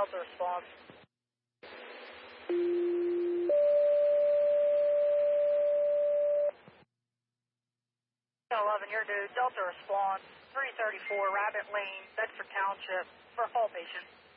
Delta response. 11, you're due. Delta response, 334 Rabbit Lane, Bedford Township, for a fall patient.